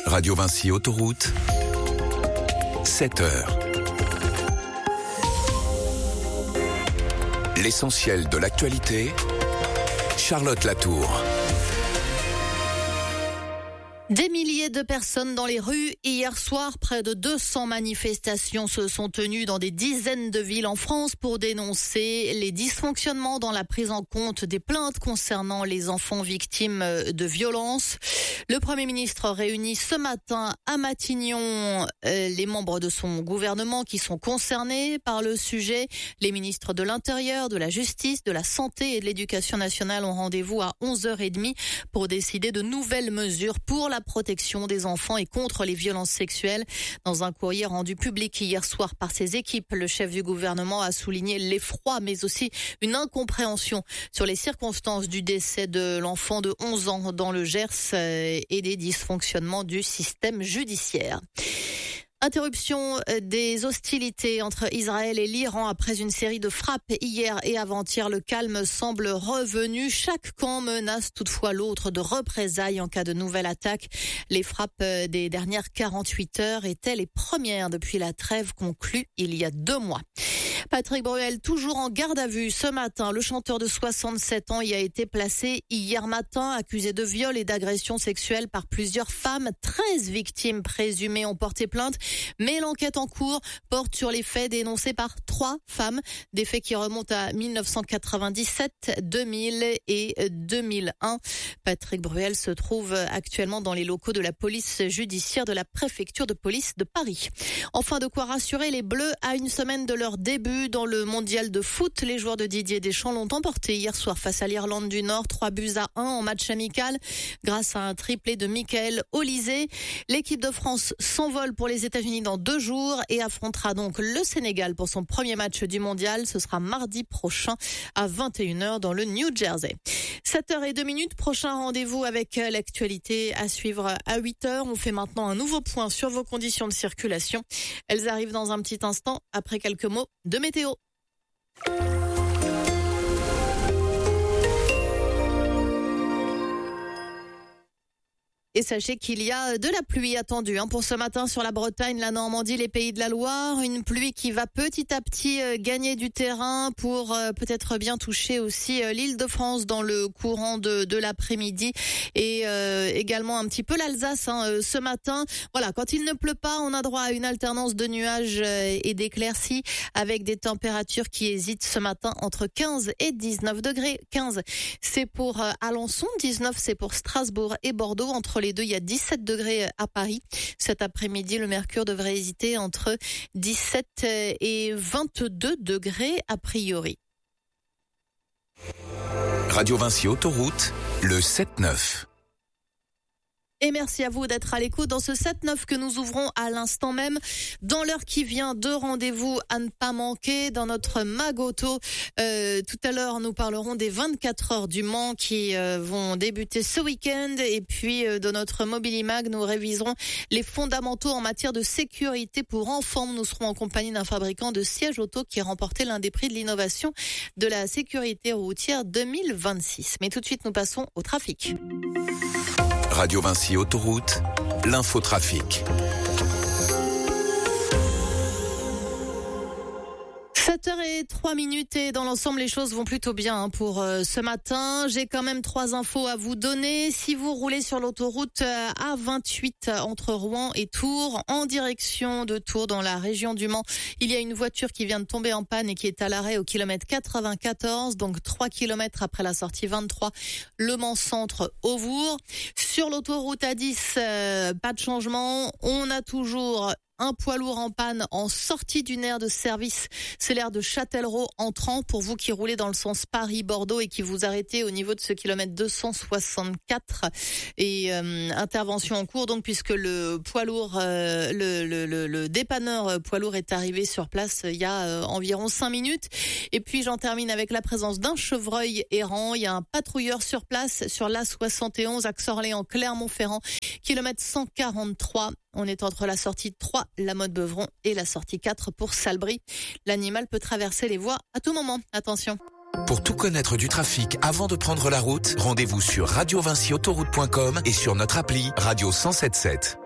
Radio Vinci Autoroute, 7h. L'essentiel de l'actualité, Charlotte Latour. Des milliers de personnes dans les rues. Hier soir, près de 200 manifestations se sont tenues dans des dizaines de villes en France pour dénoncer les dysfonctionnements dans la prise en compte des plaintes concernant les enfants victimes de violences. Le Premier ministre réunit ce matin à Matignon les membres de son gouvernement qui sont concernés par le sujet. Les ministres de l'Intérieur, de la Justice, de la Santé et de l'Éducation nationale ont rendez-vous à 11h30 pour décider de nouvelles mesures pour la protection des enfants et contre les violences sexuelles. Dans un courrier rendu public hier soir par ses équipes, le chef du gouvernement a souligné l'effroi mais aussi une incompréhension sur les circonstances du décès de l'enfant de 11 ans dans le Gers et des dysfonctionnements du système judiciaire. Interruption des hostilités entre Israël et l'Iran après une série de frappes hier et avant-hier. Le calme semble revenu. Chaque camp menace toutefois l'autre de représailles en cas de nouvelle attaque. Les frappes des dernières 48 heures étaient les premières depuis la trêve conclue il y a 2 mois. Patrick Bruel, toujours en garde à vue ce matin. Le chanteur de 67 ans y a été placé hier matin, accusé de viol et d'agression sexuelle par plusieurs femmes. 13 victimes présumées ont porté plainte, mais l'enquête en cours porte sur les faits dénoncés par 3 femmes. Des faits qui remontent à 1997, 2000 et 2001. Patrick Bruel se trouve actuellement dans les locaux de la police judiciaire de la préfecture de police de Paris. Enfin, de quoi rassurer les Bleus à une semaine de leur début dans le mondial de foot. Les joueurs de Didier Deschamps l'ont emporté hier soir face à l'Irlande du Nord, 3-1 en match amical, grâce à un triplé de Michael Olysée. L'équipe de France s'envole pour les États-Unis dans 2 jours et affrontera donc le Sénégal pour son premier match du mondial. Ce sera mardi prochain à 21h dans le New Jersey. 7h02, prochain rendez-vous avec l'actualité à suivre à 8h. On fait maintenant un nouveau point sur vos conditions de circulation. Elles arrivent dans un petit instant après quelques mots de météo. Et sachez qu'il y a de la pluie attendue pour ce matin sur la Bretagne, la Normandie, les Pays de la Loire. Une pluie qui va petit à petit gagner du terrain pour peut-être bien toucher aussi l'Île-de-France dans le courant de l'après-midi et également un petit peu l'Alsace ce matin. Voilà, quand il ne pleut pas, on a droit à une alternance de nuages et d'éclaircies avec des températures qui hésitent ce matin entre 15 et 19 degrés. 15, c'est pour Alençon, 19, c'est pour Strasbourg et Bordeaux. Entre les deux, il y a 17 degrés à Paris. Cet après-midi, le mercure devrait hésiter entre 17 et 22 degrés a priori. Radio Vinci Autoroute, le 7-9. Et merci à vous d'être à l'écoute dans ce 7-9 que nous ouvrons à l'instant même. Dans l'heure qui vient, 2 rendez-vous à ne pas manquer dans notre Mag Auto. Tout à l'heure, nous parlerons des 24 heures du Mans qui vont débuter ce week-end. Et puis, dans notre Mobilimag, nous réviserons les fondamentaux en matière de sécurité pour enfants. Nous serons en compagnie d'un fabricant de sièges auto qui a remporté l'un des prix de l'innovation de la sécurité routière 2026. Mais tout de suite, nous passons au trafic. Radio Vinci Autoroute, l'infotrafic. 7h03 et dans l'ensemble les choses vont plutôt bien pour ce matin. J'ai quand même 3 infos à vous donner. Si vous roulez sur l'autoroute A28 entre Rouen et Tours en direction de Tours dans la région du Mans, il y a une voiture qui vient de tomber en panne et qui est à l'arrêt au kilomètre 94, donc 3 km après la sortie 23, Le Mans Centre Auvour. Sur l'autoroute A10, pas de changement. On a toujours un poids lourd en panne en sortie d'une aire de service. C'est l'aire de Châtellerault entrant pour vous qui roulez dans le sens Paris-Bordeaux et qui vous arrêtez au niveau de ce kilomètre 264. Et intervention en cours donc puisque le poids lourd, le dépanneur poids lourd est arrivé sur place il y a environ 5 minutes. Et puis j'en termine avec la présence d'un chevreuil errant. Il y a un patrouilleur sur place sur l'A71 axe Orléans-Clermont-Ferrand, kilomètre 143. On est entre la sortie 3, la Motte-Beuvron, et la sortie 4 pour Salbris. L'animal peut traverser les voies à tout moment. Attention. Pour tout connaître du trafic avant de prendre la route, rendez-vous sur radiovinciautoroute.com et sur notre appli Radio 107.7.